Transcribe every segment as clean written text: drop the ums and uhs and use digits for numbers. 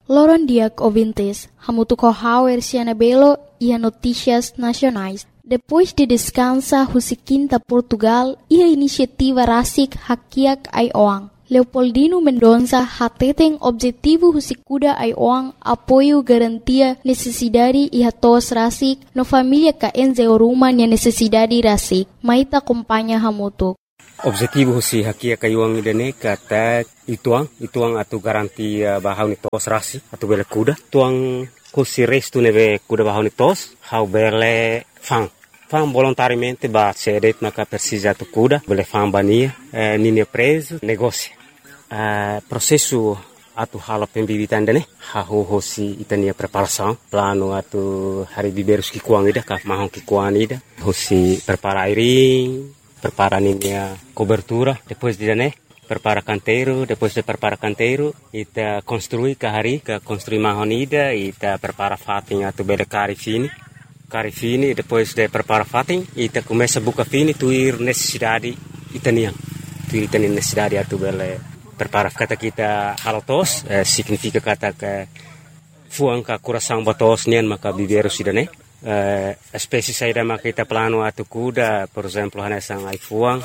Loron Diak ouvintes, hamutuco hauer Cianabelo e a notícias nacionais. Depois de descansa Husiquinta Portugal e a iniciativa Rasik Hakiak Aioang. Leopoldino Mendonça hateten objetivo Husikuda Aioang apoio garantia necessidade e hatos Rasik no família ka enzeoruma nia necessidade Rasik. Maita acompanha hamutuk. Objetivo husi hakia kayuang idane kata ituang atau garanti bahau ni tos rasi atau bele kuda tuang husi restu neve kuda bahau ni tos hau bele fang volontariamente ba cedet maka persija tu kuda bele fang bania nini preso negócio processo atau hal pembibitan dane hau husi itania preparação plano atau hari biberus ki kuang ida ka mahong ki kuang ida husi prepara airing prepara a cobertura, depois de prepara canteiro, depois de prepara canteiro, ita construir kahari, construir mahonida, ita prepara fating atau bele kari fini, depois de prepara fating, ita começa buka fini, tuir necessidade itaniang, tuir itani necessidade atau bele prepara kata kita halotos, significa kata ke fuang ka coração batos nian maka biberu sidane. Espécie saída makita plano atu kuda, por exemplo, hanesang ai fuang,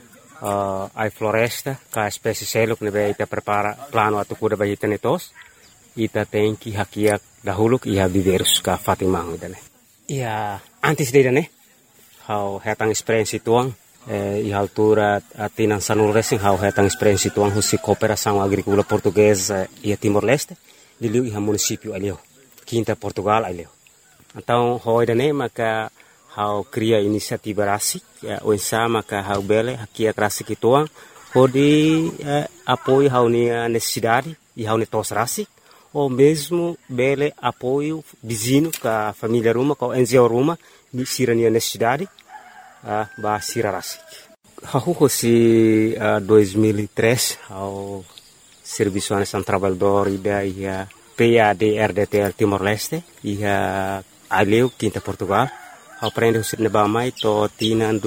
ai floresta, ka espécie seluk nebe ita prepara plano atu kuda bagi tenetos, ita tenki hakiak dahuluk iha biberus ka fatimang idane. Ia antes de idane, hau hetang experiência tuang, iha altura atinan sanul racing hau hetang experiência tuang husi cooperação agrícola portuguesa ia Timor-Leste, diliu iha município alio, Quinta Portugal alio. Então, hoidane maka hau cria inisiativa rasik, oinsa maka hau bele hakia rasik ituang, hodi apoio hau nia necessidade e hau tos rasik, ou mesmo bele apoio vizinho ka família ruma, ka NGO ruma, ni sira nia necessidade, ba sira rasik. Hau hosi 2003 hau Serviço Nacional Trabalhador ida ia PAD-RDTL Timor-Leste, ia aleu Quinta Portugal, aprende o cinema mai to tinan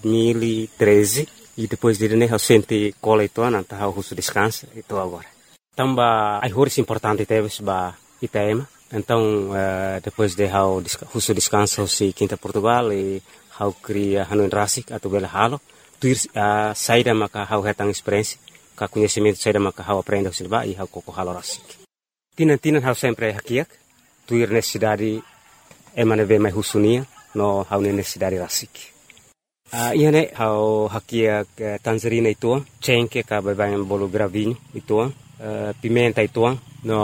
2013 e depois de né eu senti cola então anta hau husu descansa itu agora. Tamba ai horis importante teves ba Itaema. Então depois de hau husu descansa husi Quinta Portugal e hau cria hanuin rasik atau bela halo tuir saída maka hau hetang experiência ka conhecimento saída maka hau aprende o cinema e hau koko halo rasik. Tinan hau sempre hakiak tuir necessidade emane ve mai husunia no hau necessidade rasik. Iane hau hakia tangerina ituang, cengke ka babayan bolo gravinho ituang, pimenta ituang,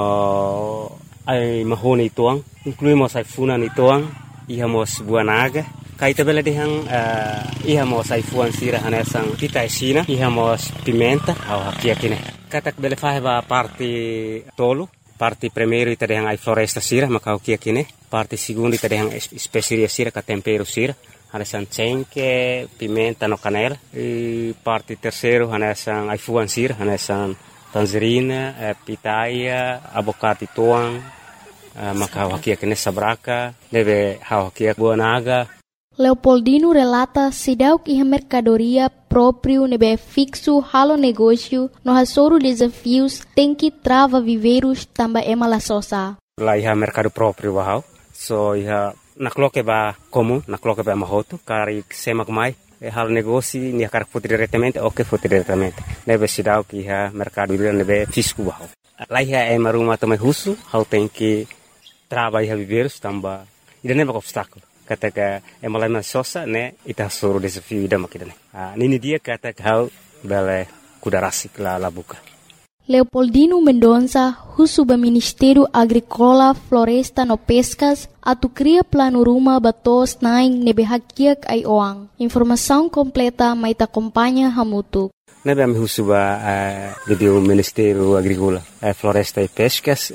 no ai mahone ituang, incluímos ai funan ituang, ihamos buanaga, kaita bela dihang ihamos ai fuan sira hanesang pita esina, ihamos pimenta hau hakia kine. Katak bela faheba parte tolo, parte primeiro ita dehang ai floresta sira maka hakia kine, parte segundo ita dehang especiaria sira ka tempero sira. Hanesan cengke, pimenta no canela. E parte terceiro, hanesan ai fuan sira, hanesan tangerina, pitaia, abocate tuang, maka hakia kene sabraka, deve hakia buanaga. Leopoldino relata sidauk iha mercadoria próprio nebe fixo halo negócio no hasoro desafios tem que trava viveiros tamba emala sosa. Lá iha mercado próprio bahau, so iha nakloke ba comum, nakloke ba mahoto, kari semak mai, hal negócio ni akar foto diretamente, ok foto diretamente. Nebe sidauk iha mercado nebe fisco bahau. Lá iha emaruma também russo, hau tem que trava iha viveiros tamba, ida neba obstáculo. Kata ka emalai sosa ne ita soro desafio ida makidane. Nini dia kata hau bele kuda rasik la buka. Leopoldino Mendonça, husuba Ministério Agrícola, Floresta no Pescas, atu cria plano ruma batos naing nebe hakiak ai oang. Informação completa maita acompanha hamutuk. Nebe ami husuba o Ministério Agrícola, Floresta e Pescas,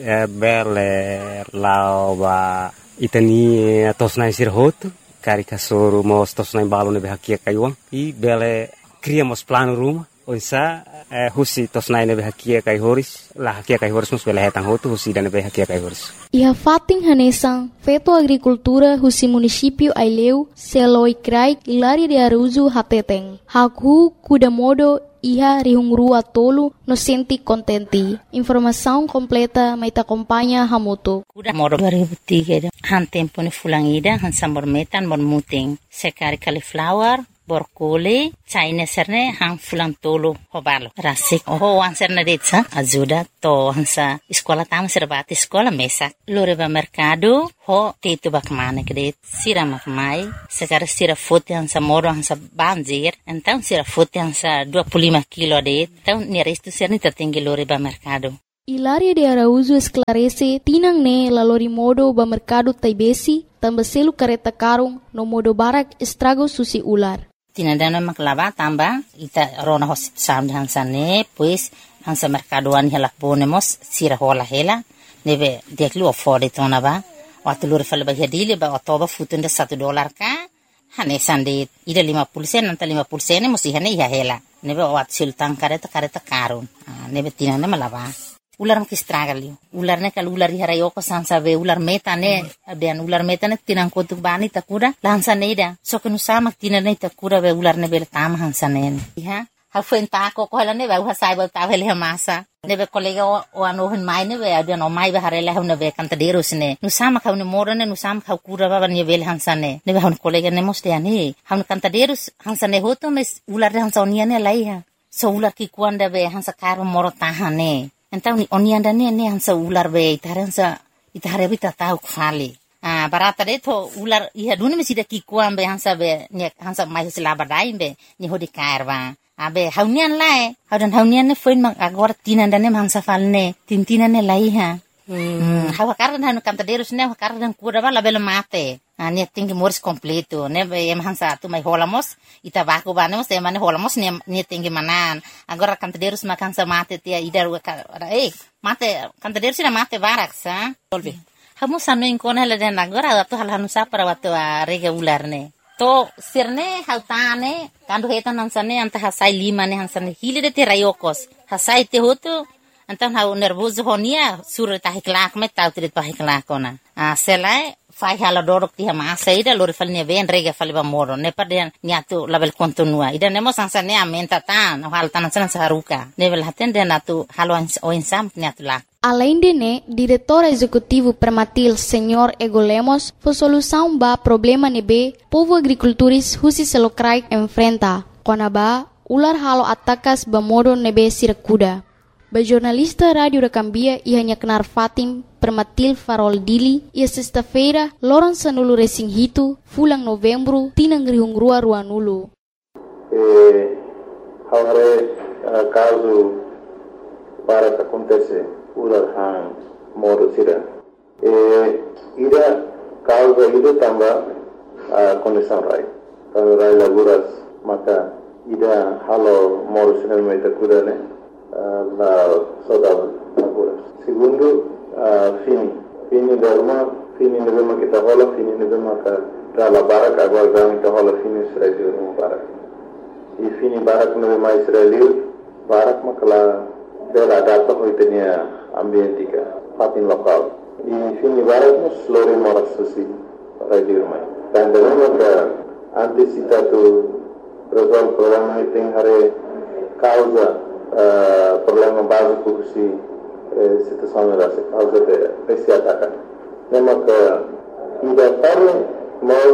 bele lao ba itani tosnai sirhoto, karika soro mos tosnai balo nebe hakia kaiwang, i bele criamos plano ruma, onsa husi tosnai nebe hakia kai horis, la hakia kai horis mus bele hetang hoto husi dan nebe hakia kai horis. Iha fating hanesang, feto agricultura husi município Aileu, Seloi Krai, Ilari de Aruzu Hateteng, Hakhu Kudamodo iha rihungrua tolu no senti contenti. Informação completa mai ta acompanha Hamutu. Kuda moro 2003 han tempo ni fulangida han sambor metan bon muting sekari cauliflower borkole China serne han fulang tolo hobalo rasik ho wan serne detsa ajuda to hansa sekolah tam serbati sekolah mesak lore ba mercado ho tetu bakmane kede sira makmai sekar sira fote hansa moro hansa banjir então sira fote hansa 25 kilo det então ni resto serni tertinggi lore ba mercado. Hilaria de Araújo esclarece tinang ne lalori modo ba mercado taibesi tambaselu kareta karung no modo barak estrago susi ular. Tinadana maklava tamba ita rona hosit sound hansane pues hansa mercadoan hela ponemos sira hola hela neve deklu afford tona ba watulur fal ba hedile ba otoba futunda $1 ka hane sande ida 50 sen anta 50 sen musi hane ya hela neve wat sultan kareta karun neve tinana malava ular maki stragali ular ne kal ular hara yoko sansa ve ular meta ne abian ular meta ne tinang kotuk bani takura lansa neida so kenu sama tinane takura ve ular ne bel tam hansa ne ha ha fenta ko ko ne ve ha sai ba ta vele masa ne ve kolega o ano hin mai ne ve abian o mai ve harela ne ve kanta deros ne nu sama ka ne morane nu sama ka kura ba ne vel hansa ne ve ha kolega ne moste ani ha kanta deros hansa ne hoto mes ular hansa onia ne lai ha so ular ki kuanda ve hansa karo moro tahane. Então onianda ne hansa ular be itare bita tau khali barata de to ular iha duni mesida ki kuam be hansa be ne hansa mai sila badai be ni hodi karwa abe haunian lae haunian ne foin mang agora tinanda ne hansa falne tintina ne lai ha hawa kardan hanu kanta derus ne kardan kura bala bela mate ne tinggi moris completo ne em hansa tu mai holamos ita baku banemos e mane holamos ne tinggi manan agora kanta derus makan sa mate tia idar mate kanta derus na mate barak sa tolbe hamu sanu inkon hele den agora tu hal hanu sa para watu rega ular ne to sirne hautane kandu hetan hansane anta hasai 5 ne hansane hile de te rayokos hasai te hotu então hau nervoso honia sura tahiklak me tau trit pahiklak kona selai fai hala dorok ti hama saida lori falnia ven rega faliba moro ne paden niatu label kontinua ida nemo sansa ne amenta tan hal tanan san saruka level haten den atu halo o insam niatu la. Além de ne, diretor executivo Permatil Senhor Ego Lemos, foi solução ba problema nebe povo agricultores husi selokrai enfrenta. Kona ba ular halo atakas ba modo nebe sirakuda. Ba jornalista Radio da Cambia ia hanya kenar Fatim Permatil Farol Dili ia sexta-feira loron sanulu racing hitu fulang novembro tinang rihungrua ruanulu. Haware caso para que acontece ular hang modo sira. Ida causa itu tambah condição rai. Kalau rai laguras maka ida halo modo sira mereka kuda ne. La saudade agora. Segundo, fini da uma, fini de uma que tá rola, fini de uma que tá lá barak agora vamos tá rola fini Israel no barak. E fini barak no mais Israel, barak makala dela data ko itenia ambiente ka fatin lokal. E fini barak no slore moras assim para ir mais. Dan dela que anticipado resolve problema tem hare causa problema básico que situação da causa de esse ataque. Lembra que ainda para